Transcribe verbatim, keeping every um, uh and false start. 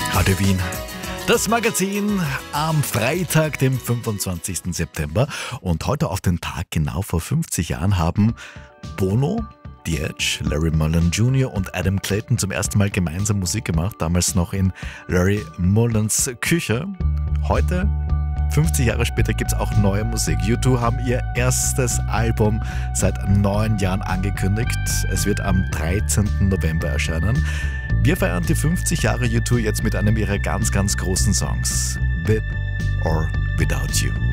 Radio Wien. Das Magazin am Freitag, dem fünfundzwanzigsten September. Und heute auf den Tag genau vor fünfzig Jahren haben Bono, The Edge, Larry Mullen Junior und Adam Clayton zum ersten Mal gemeinsam Musik gemacht. Damals noch in Larry Mullens Küche. Heute, fünfzig Jahre später, gibt es auch neue Musik. U zwei haben ihr erstes Album seit neun Jahren angekündigt. Es wird am dreizehnten November erscheinen. Wir feiern die fünfzig Jahre U zwei jetzt mit einem ihrer ganz, ganz großen Songs. With or Without You.